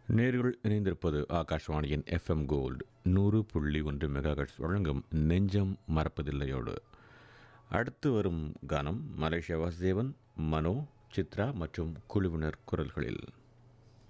நேர்கள் இணைந்திருப்பது ஆகாஷ்வாணியின் எஃப்எம் கோல்டு 100.1 மெகாஹெர்ட்ஸ் வழங்கும் நெஞ்சம் மறப்பதில்லையோடு. அடுத்து வரும் கானம் மலேசியா வாசுதேவன், மனோ, சித்ரா மற்றும் குழுவினர் குரல்களில்.